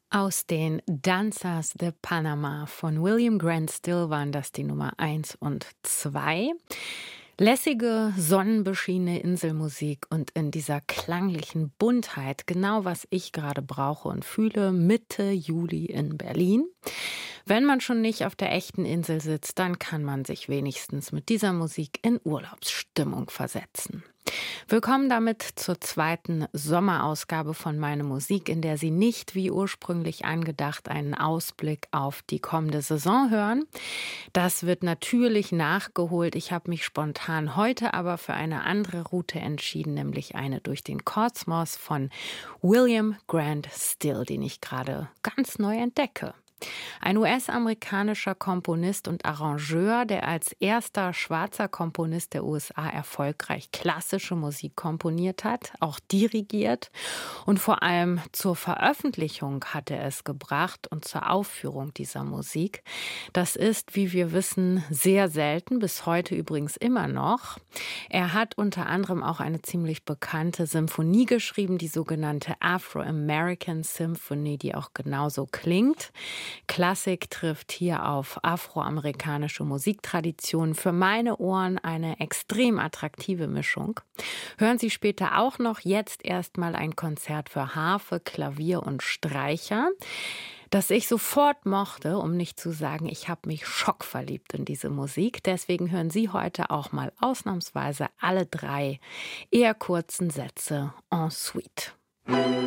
Aus den Dancers de Panama von William Grant Still waren das die Nummer 1 und 2. Lässige, sonnenbeschienene Inselmusik und in dieser klanglichen Buntheit genau, was ich gerade brauche und fühle, Mitte Juli in Berlin. Wenn man schon nicht auf der echten Insel sitzt, dann kann man sich wenigstens mit dieser Musik in Urlaubsstimmung versetzen. Willkommen damit zur zweiten Sommerausgabe von Meine Musik, in der Sie nicht wie ursprünglich angedacht einen Ausblick auf die kommende Saison hören. Das wird natürlich nachgeholt. Ich habe mich spontan heute aber für eine andere Route entschieden, nämlich eine durch den Kosmos von William Grant Still, den ich gerade ganz neu entdecke. Ein US-amerikanischer Komponist und Arrangeur, der als erster schwarzer Komponist der USA erfolgreich klassische Musik komponiert hat, auch dirigiert und vor allem zur Veröffentlichung hat er es gebracht und zur Aufführung dieser Musik. Das ist, wie wir wissen, sehr selten, bis heute übrigens immer noch. Er hat unter anderem auch eine ziemlich bekannte Symphonie geschrieben, die sogenannte Afro-American Symphony, die auch genauso klingt. Klassik trifft hier auf afroamerikanische Musiktraditionen. Für meine Ohren eine extrem attraktive Mischung. Hören Sie später auch noch, jetzt erstmal ein Konzert für Harfe, Klavier und Streicher, das ich sofort mochte, um nicht zu sagen, ich habe mich schockverliebt in diese Musik. Deswegen hören Sie heute auch mal ausnahmsweise alle 3 eher kurzen Sätze en suite.